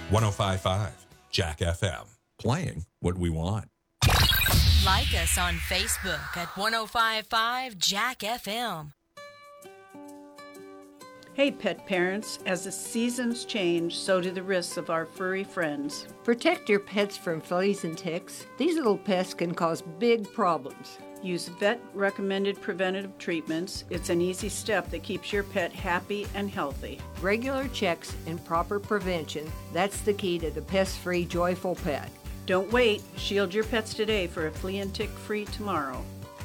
1055 Jack FM. Playing what we want. Like us on Facebook at 1055 Jack FM. Hey, pet parents, as the seasons change, so do the risks of our furry friends. Protect your pets from fleas and ticks. These little pests can cause big problems. Use vet-recommended preventative treatments. It's an easy step that keeps your pet happy and healthy. Regular checks and proper prevention, that's the key to the pest-free, joyful pet. Don't wait. Shield your pets today for a flea and tick-free tomorrow.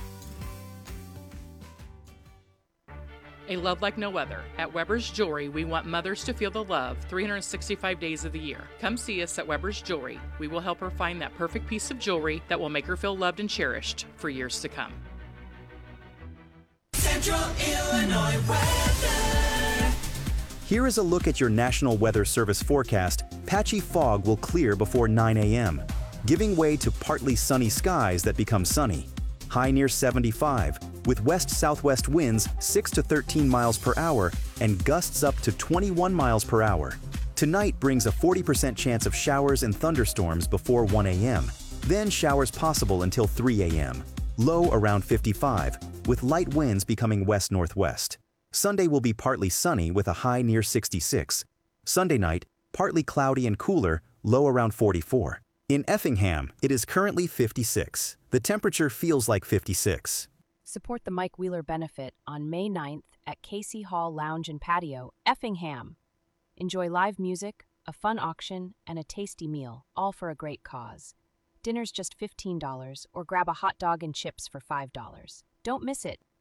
A love like no other. At Weber's Jewelry, we want mothers to feel the love 365 days of the year. Come see us at Weber's Jewelry. We will help her find that perfect piece of jewelry that will make her feel loved and cherished for years to come. Central Illinois weather. Here is a look at your National Weather Service forecast. Patchy fog will clear before 9 a.m., giving way to partly sunny skies that become sunny. High near 75, with west-southwest winds 6 to 13 miles per hour and gusts up to 21 miles per hour. Tonight brings a 40% chance of showers and thunderstorms before 1 a.m., then showers possible until 3 a.m. Low around 55, with light winds becoming west-northwest. Sunday will be partly sunny with a high near 66. Sunday night, partly cloudy and cooler, low around 44. In Effingham, it is currently 56. The temperature feels like 56. Support the Mike Wheeler benefit on May 9th at Casey Hall Lounge and Patio, Effingham. Enjoy live music, a fun auction, and a tasty meal, all for a great cause. Dinner's just $15, or grab a hot dog and chips for $5. Don't miss it.